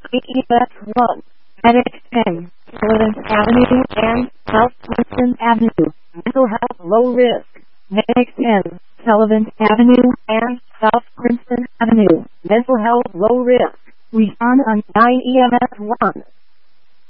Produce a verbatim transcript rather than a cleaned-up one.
E E S one, Medic ten, Sullivan Avenue and South Winston Avenue, mental health low risk. Medic ten, Sullivan Avenue and South Winston Avenue, mental health low risk. Respond on nine E M S one.